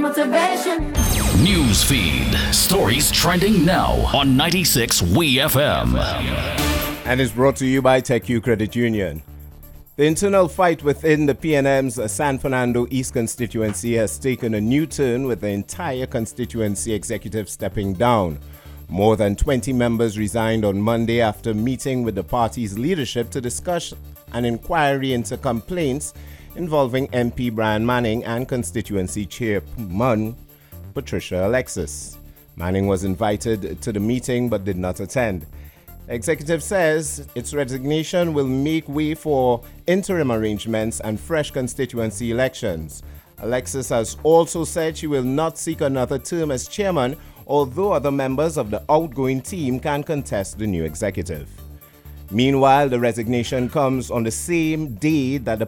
motivation. News feed. Stories trending now on 96 WeFM. And is brought to you by TechU Credit Union. The internal fight within the PNM's San Fernando East constituency has taken a new turn, with the entire constituency executive stepping down. More than 20 members resigned on Monday after meeting with the party's leadership to discuss an inquiry into complaints involving MP Brian Manning and constituency chairman Patricia Alexis. Manning was invited to the meeting but did not attend. The executive says its resignation will make way for interim arrangements and fresh constituency elections. Alexis has also said she will not seek another term as chairman, although other members of the outgoing team can contest the new executive. Meanwhile, the resignation comes on the same day that the